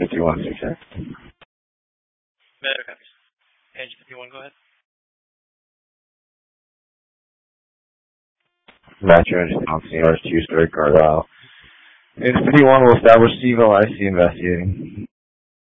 51, sir. Better copies. Engine 51, go ahead. Matthew Engine Thompson, Yard 2-story Carlisle. Engine 51 will establish CVL IC investigating.